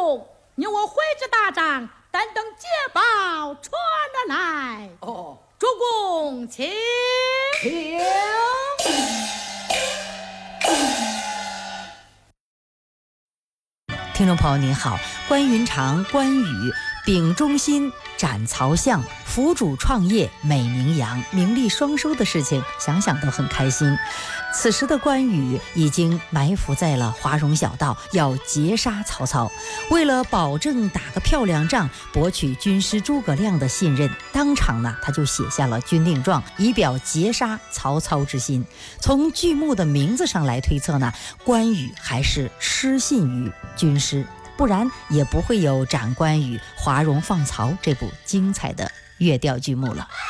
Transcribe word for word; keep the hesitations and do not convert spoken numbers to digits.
公，你我会之大战，但等捷报传了来。 哦， 主公请。 请。 听众朋友您好，关云长、关羽秉忠心、斩曹相、辅主创业、美名扬，名利双收的事情，想想都很开心。此时的关羽已经埋伏在了华容小道，要截杀曹操。为了保证打个漂亮仗，博取军师诸葛亮的信任，当场呢他就写下了军令状，以表截杀曹操之心。从剧目的名字上来推测呢，关羽还是失信于军师，不然也不会有斩关羽、华容放曹这部精彩的乐调剧目了。